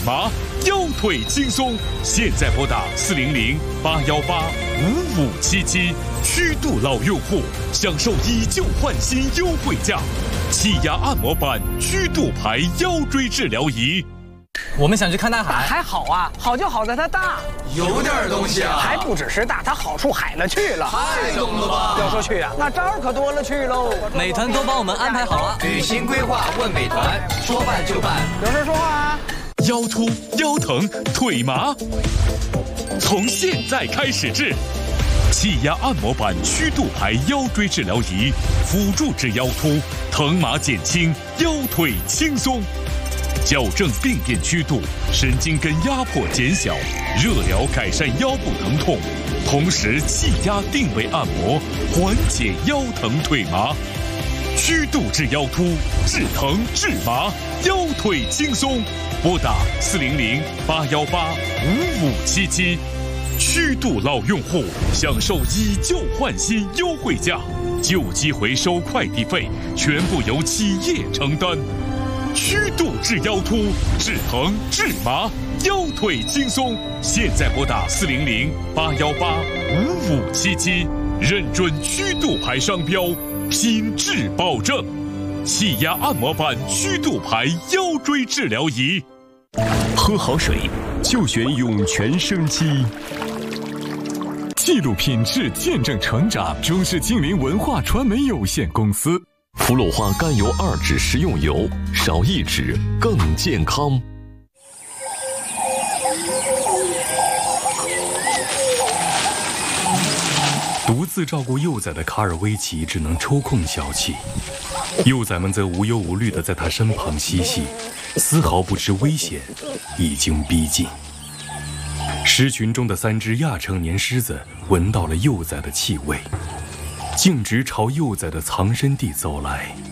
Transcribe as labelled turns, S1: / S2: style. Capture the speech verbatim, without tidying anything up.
S1: 麻，腰腿轻松。现在拨打四零零八幺八五五七七，虚度老用户享受以旧换新优惠价，气压按摩板虚度牌腰椎治疗仪。
S2: 我们想去看大海，
S3: 还好啊，好就好在它大，
S4: 有点东西啊，
S3: 还不只是大，它好处海了去了，
S4: 太懂了吧？
S3: 要说去啊，那招儿可多了去喽。
S2: 美团都帮我们安排好了，
S4: 旅行规划问美团，说办就办。
S3: 有事说话啊。
S1: 腰突、腰疼、腿麻，从现在开始治。气压按摩板虚度牌腰椎治疗仪，辅助治腰突，疼麻减轻，腰腿轻松。矫正病变曲度，神经根压迫减小，热疗改善腰部疼痛，同时气压定位按摩，缓解腰疼腿麻。虚度治腰突，治疼治麻，腰腿轻松。拨打四零零八幺八五五七七。虚度老用户享受以旧换新优惠价，旧机回收快递费全部由企业承担。虚度治腰突，治疼治麻，腰腿轻松。现在拨打四零零八幺八五五七七，认准虚度牌商标，品质保证。气压按摩板虚度牌腰椎治疗仪。
S5: 喝好水就选涌泉生机。记录品质，见证成长。中式精灵文化传媒有限公司。氟鲁化甘油二酯食用油，少一酯更健康。
S6: 独自照顾幼崽的卡尔维奇只能抽空小憩，幼崽们则无忧无虑地在他身旁嬉戏，丝毫不知危险已经逼近。狮群中的三只亚成年狮子闻到了幼崽的气味，径直朝幼崽的藏身地走来。